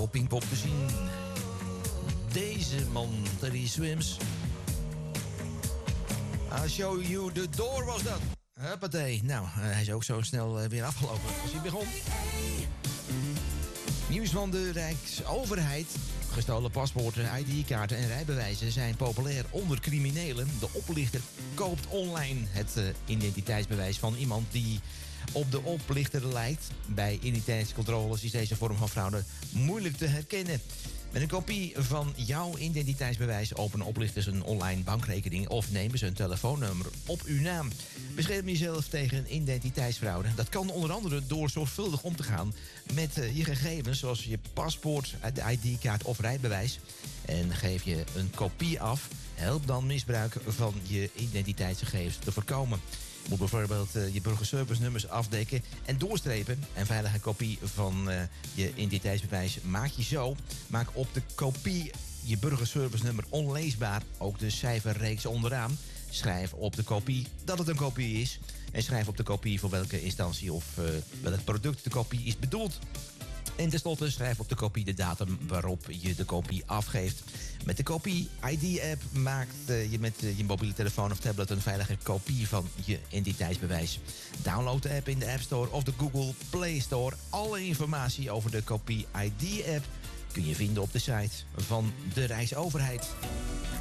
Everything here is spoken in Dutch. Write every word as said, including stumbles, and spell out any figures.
op Pinkpop te zien. Deze man, Teddy Swims. I'll show you the door was dat. Huppatee. Nou, uh, hij is ook zo snel uh, weer afgelopen als hij begon. Nieuws van de Rijksoverheid. Gestolen paspoorten, I D-kaarten en rijbewijzen zijn populair onder criminelen. De oplichter koopt online het uh, identiteitsbewijs van iemand die op de oplichter lijkt. Bij identiteitscontroles is deze vorm van fraude moeilijk te herkennen. Met een kopie van jouw identiteitsbewijs openen oplichters een online bankrekening of nemen ze een telefoonnummer op uw naam. Bescherm jezelf tegen identiteitsfraude. Dat kan onder andere door zorgvuldig om te gaan met uh, je gegevens, zoals je paspoort, de I D-kaart of rijbewijs. En geef je een kopie af. Help dan misbruik van je identiteitsgegevens te voorkomen. Je moet bijvoorbeeld uh, je burgerservice-nummers afdekken en doorstrepen. Een veilige kopie van uh, je identiteitsbewijs maak je zo. Maak op de kopie je burgerservice-nummer onleesbaar. Ook de cijferreeks onderaan. Schrijf op de kopie dat het een kopie is. En schrijf op de kopie voor welke instantie of uh, welk product de kopie is bedoeld. En tenslotte schrijf op de kopie de datum waarop je de kopie afgeeft. Met de kopie I D-app maakt uh, je met uh, je mobiele telefoon of tablet een veilige kopie van je identiteitsbewijs. Download de app in de App Store of de Google Play Store. Alle informatie over de kopie I D-app kun je vinden op de site van de Rijksoverheid.